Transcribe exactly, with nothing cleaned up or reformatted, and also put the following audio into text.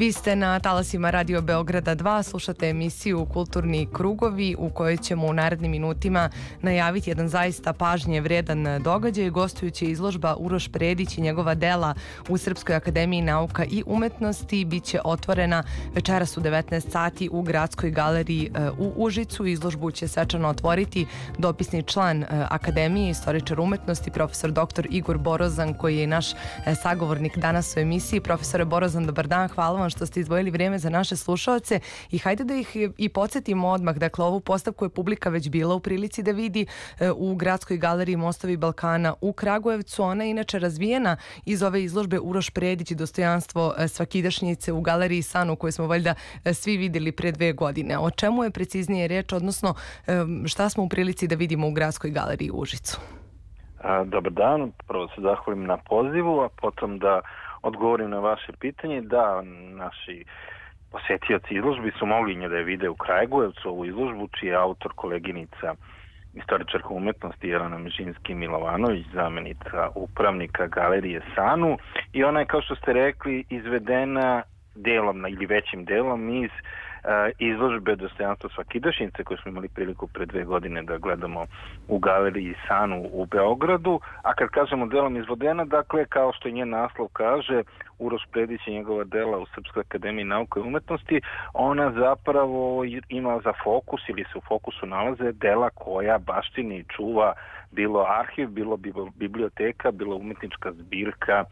Vi ste na talasima Radio Beograda dva, slušate emisiju Kulturni krugovi u kojoj ćemo u narednim minutima najaviti jedan zaista pažnje vredan događaj. Gostujući izložba Uroš Predić i njegova dela u Srpskoj akademiji nauka i umetnosti biće otvorena večeras u devetnaest sati u Gradskoj galeriji u Užicu. Izložbu će svečano otvoriti dopisni član Akademije, istoričar umetnosti, profesor doktor Igor Borozan, koji je naš sagovornik danas u emisiji. Profesore Borozan, dobar dan, hvala vam što ste izdvojili vrijeme za naše slušaoce i hajde da ih i podsjetimo odmah. Dakle, ovu postavku je publika već bila u prilici da vidi u Gradskoj galeriji Mostovi Balkana u Kragujevcu. Ona je inače razvijena iz ove izložbe Uroš Predić i dostojanstvo svakidašnjice u galeriji San, u kojoj smo valjda svi vidjeli pre dve godine. O čemu je preciznije reč, odnosno šta smo u prilici da vidimo u Gradskoj galeriji u Užicu? Dobar dan, prvo se zahvalim na pozivu, a potom da odgovorim na vaše pitanje. Da, naši posjetioci izložbi su mogli nje da je vide u Kragujevcu, ovu izložbu, čiji je autor koleginica istoričarka umetnosti Jelena Mežinski-Milovanović, zamjenica upravnika galerije Sanu, i ona je, kao što ste rekli, izvedena delom ili većim delom iz izložbe dostojanstvo svakidašnjice koju smo imali priliku pre dve godine da gledamo u galeriji Sanu u Beogradu. A kad kažemo delom izvodena, dakle, kao što i njen naslov kaže, Uroš Predić i njegova dela u Srpskoj akademiji nauke i umetnosti, ona zapravo ima za fokus ili se u fokusu nalaze dela koja baštini i čuva bilo arhiv, bilo biblioteka, bilo umetnička zbirka